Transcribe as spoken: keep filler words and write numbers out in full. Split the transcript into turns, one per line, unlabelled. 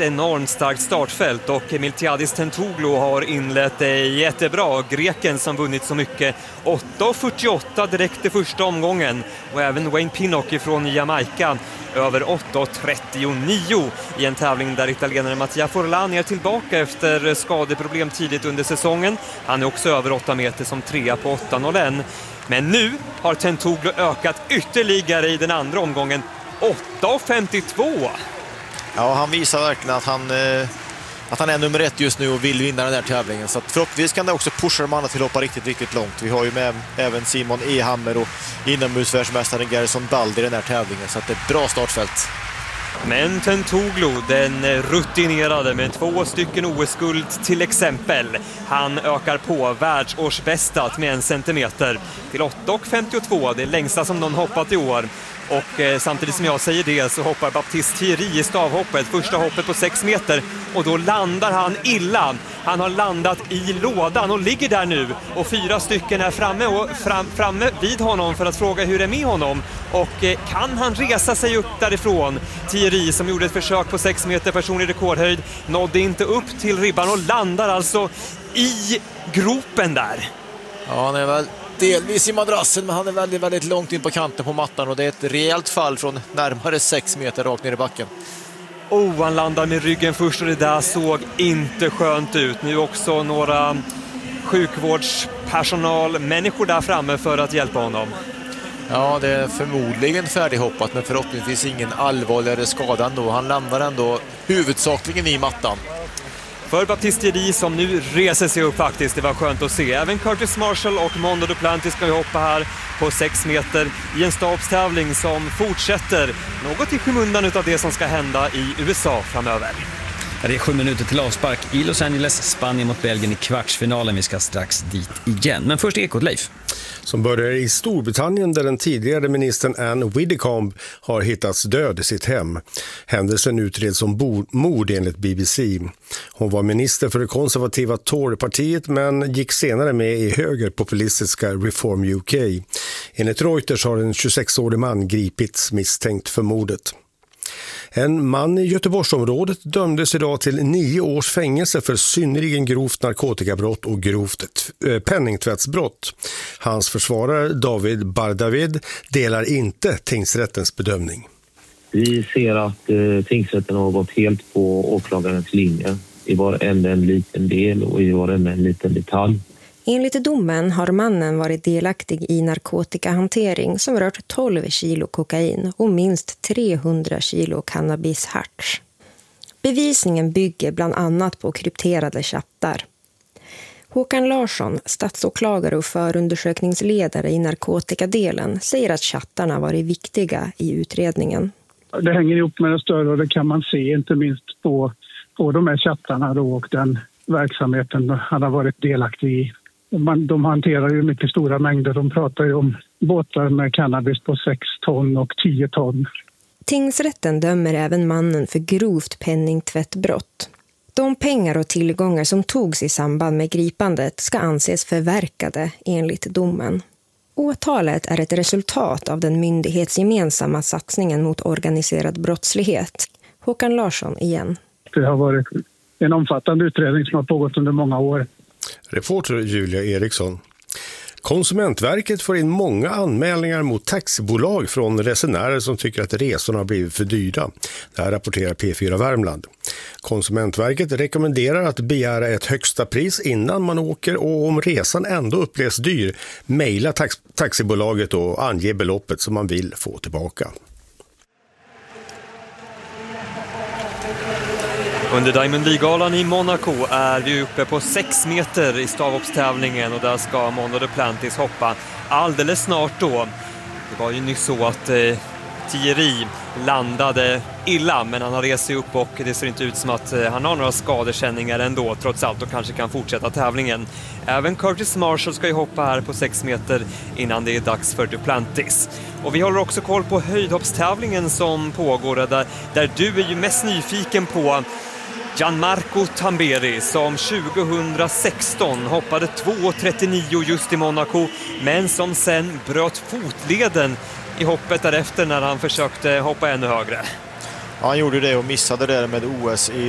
ett enormt starkt startfält och Miltiadis Tentouglu har inlett det jättebra. Greken som vunnit så mycket, åtta fyrtioåtta direkt i första omgången, och även Wayne Pinnock från Jamaica över åtta trettionio i en tävling där italienaren Mattia Forlani är tillbaka efter skadeproblem tidigt under säsongen. Han är också över åtta meter som trea på åtta noll ett. Men nu har Tentouglu ökat ytterligare i den andra omgången, åtta femtiotvå.
Ja, han visar verkligen att han, eh, att han är nummer ett just nu och vill vinna den här tävlingen. Så att förhoppningsvis kan det också pusha de andra till att hoppa riktigt, riktigt långt. Vi har ju med även Simon Ehammer och inomhusvärldsmästaren Garrison Baldi i den här tävlingen. Så att det är ett bra startfält.
Men Tentouglu, den rutinerade med två stycken O S-guld till exempel. Han ökar på världsårsbästat med en centimeter till åtta femtiotvå, det längsta som någon hoppat i år. Och eh, samtidigt som jag säger det så hoppar Baptiste Thierry i stavhoppet, första hoppet på sex meter, och då landar han illa. Han har landat i lådan och ligger där nu, och fyra stycken är framme, och fram, framme vid honom för att fråga hur det är med honom. Och eh, kan han resa sig upp därifrån? Thierry, som gjorde ett försök på sex meter personlig rekordhöjd, nådde inte upp till ribban och landar alltså i gropen där.
Ja, han är väl delvis i madrassen, men han är väldigt, väldigt långt in på kanten på mattan, och det är ett rejält fall från närmare sex meter rakt ner i backen.
Oh, han landar med ryggen först, och det där såg inte skönt ut. Nu också några sjukvårdspersonal, människor där framme för att hjälpa honom.
Ja, det är förmodligen färdighoppat, men förhoppningsvis ingen allvarligare skada ändå. Han landar ändå huvudsakligen i mattan.
För Baptiste Thierry, som nu reser sig upp faktiskt, det var skönt att se. Även Curtis Marshall och Mondo Duplantis ska ju hoppa här på sex meter i en stabstävling som fortsätter något i skymundan av det som ska hända i U S A framöver.
Det är sju minuter till avspark i Los Angeles, Spanien mot Belgien i kvartsfinalen. Vi ska strax dit igen. Men först Ekot, Leif.
Som börjar i Storbritannien, där den tidigare ministern Anne Widdecombe har hittats död i sitt hem. Händelsen utreds som mord enligt B B C. Hon var minister för det konservativa Torypartiet, men gick senare med i högerpopulistiska Reform U K. Enligt Reuters har en tjugosexårig man gripits misstänkt för mordet. En man i Göteborgsområdet dömdes idag till nio års fängelse för synnerligen grovt narkotikabrott och grovt penningtvättsbrott. Hans försvarare David Bardavid delar inte tingsrättens bedömning.
Vi ser att eh, tingsrätten har gått helt på åklagarens linje i var en, en liten del och i var en, en liten detalj.
Enligt domen har mannen varit delaktig i narkotikahantering som rört tolv kilo kokain och minst trehundra kilo cannabisharts. Bevisningen bygger bland annat på krypterade chattar. Håkan Larsson, statsåklagare och förundersökningsledare i narkotikadelen, säger att chattarna varit viktiga i utredningen.
Det hänger ihop med det större, och det kan man se inte minst på, på de här chattarna då, och den verksamheten han har varit delaktig i. Man, de hanterar ju mycket stora mängder. De pratar ju om båtar med cannabis på sex ton och tio ton.
Tingsrätten dömer även mannen för grovt penningtvättbrott. De pengar och tillgångar som togs i samband med gripandet ska anses förverkade enligt domen. Åtalet är ett resultat av den myndighetsgemensamma satsningen mot organiserad brottslighet. Håkan Larsson igen.
Det har varit en omfattande utredning som har pågått under många år.
Reporter Julia Eriksson. Konsumentverket får in många anmälningar mot taxibolag från resenärer som tycker att resorna har blivit för dyra. Det här rapporterar P fyra Värmland. Konsumentverket rekommenderar att begära ett högsta pris innan man åker, och om resan ändå upplevs dyr, mejla tax- taxibolaget och ange beloppet som man vill få tillbaka.
Under Diamond League-galan i Monaco är vi uppe på sex meter i stavhoppstävlingen, och där ska Mondo Duplantis hoppa alldeles snart då. Det var ju nyss så att eh, Thierry landade illa, men han har rest sig upp och det ser inte ut som att eh, han har några skadekänningar ändå trots allt, och kanske kan fortsätta tävlingen. Även Curtis Marshall ska ju hoppa här på sex meter innan det är dags för Duplantis. Och vi håller också koll på höjdhoppstävlingen som pågår, där, där du är ju mest nyfiken på Gianmarco Tamberi, som tjugohundrasexton hoppade två trettionio just i Monaco, men som sen bröt fotleden i hoppet därefter när han försökte hoppa ännu högre.
Ja, han gjorde det och missade det med O S i